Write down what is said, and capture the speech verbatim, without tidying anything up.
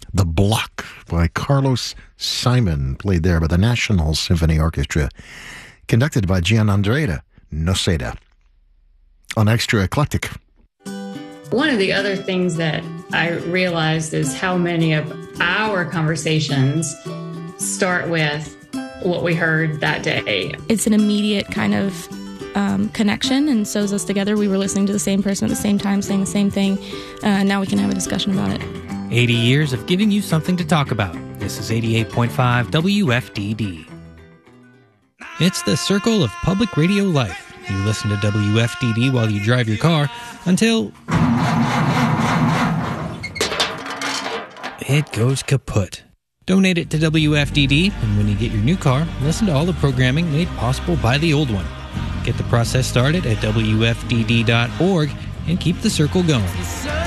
The Block by Carlos Simon, played there by the National Symphony Orchestra, conducted by Gianandrea Noseda. On Extra Eclectic. One of the other things that I realized is how many of our conversations start with what we heard that day. It's an immediate kind of um, connection and sews us together. We were listening to the same person at the same time, saying the same thing. Uh, now we can have a discussion about it. eighty years of giving you something to talk about. This is eighty-eight point five W F D D. It's the circle of public radio life. You listen to W F D D while you drive your car until it goes kaput. Donate it to W F D D, and when you get your new car, listen to all the programming made possible by the old one. Get the process started at W F D D dot org and keep the circle going.